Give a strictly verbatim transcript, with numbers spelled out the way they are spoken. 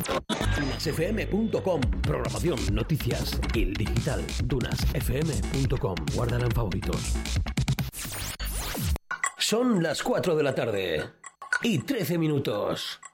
dunas f m punto com. Programación, noticias y el digital. dunas f m punto com. Guárdala en favoritos. Son las cuatro de la tarde y trece minutos.